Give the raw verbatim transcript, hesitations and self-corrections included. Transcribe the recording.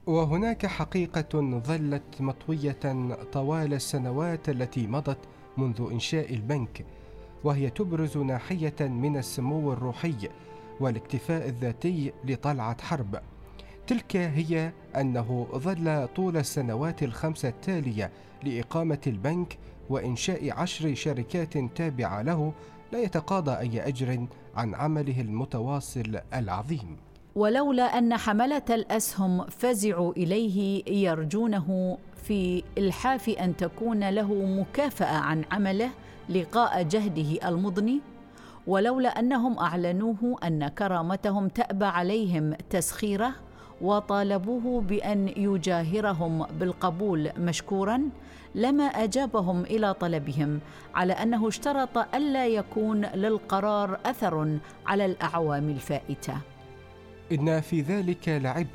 وهناك حقيقة ظلت مطوية طوال السنوات التي مضت منذ إنشاء البنك، وهي تبرز ناحية من السمو الروحي والاكتفاء الذاتي لطلعت حرب. تلك هي أنه ظل طول السنوات الخمسة التالية لإقامة البنك وإنشاء عشر شركات تابعة له لا يتقاضى أي أجر عن عمله المتواصل العظيم. ولولا أن حملة الأسهم فزعوا إليه يرجونه في إلحاف أن تكون له مكافأة عن عمله لقاء جهده المضني، ولولا أنهم أعلنوه أن كرامتهم تأبى عليهم تسخيره وطالبوه بأن يجاهرهم بالقبول مشكورا، لما أجابهم إلى طلبهم، على أنه اشترط ألا يكون للقرار أثر على الأعوام الفائتة. إن في ذلك لعبرة